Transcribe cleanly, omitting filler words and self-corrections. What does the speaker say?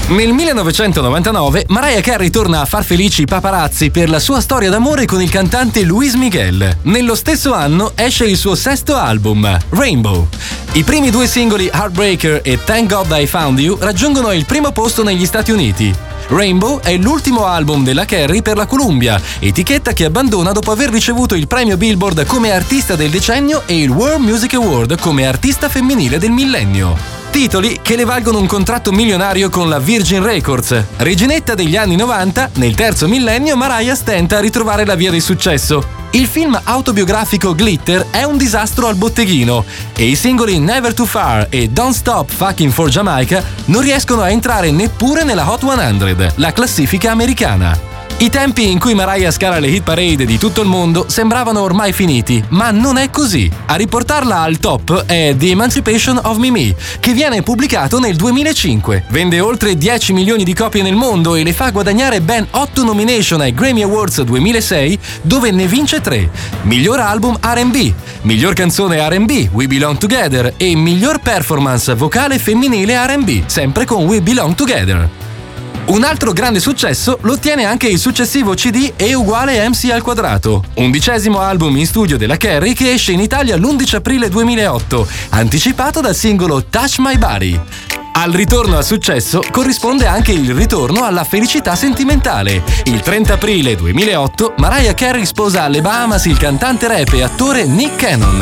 Nel 1999 Mariah Carey torna a far felici i paparazzi per la sua storia d'amore con il cantante Luis Miguel. Nello stesso anno esce il suo sesto album, Rainbow. I primi due singoli Heartbreaker e Thank God I Found You raggiungono il primo posto negli Stati Uniti. Rainbow è l'ultimo album della Carey per la Columbia, etichetta che abbandona dopo aver ricevuto il premio Billboard come artista del decennio e il World Music Award come artista femminile del millennio. Titoli che le valgono un contratto milionario con la Virgin Records. Reginetta degli anni 90, nel terzo millennio Mariah stenta a ritrovare la via del successo. Il film autobiografico Glitter è un disastro al botteghino e i singoli Never Too Far e Don't Stop Fucking for Jamaica non riescono a entrare neppure nella Hot 100, la classifica americana. I tempi in cui Mariah scala le hit parade di tutto il mondo sembravano ormai finiti, ma non è così. A riportarla al top è The Emancipation of Mimi, che viene pubblicato nel 2005. Vende oltre 10 milioni di copie nel mondo e le fa guadagnare ben 8 nomination ai Grammy Awards 2006, dove ne vince 3. Miglior album R&B, miglior canzone R&B, We Belong Together, e miglior performance vocale femminile R&B, sempre con We Belong Together. Un altro grande successo lo ottiene anche il successivo CD E uguale MC al quadrato, 11° album in studio della Carey che esce in Italia l'11 aprile 2008, anticipato dal singolo Touch My Body. Al ritorno al successo corrisponde anche il ritorno alla felicità sentimentale. Il 30 aprile 2008 Mariah Carey sposa alle Bahamas il cantante rap e attore Nick Cannon.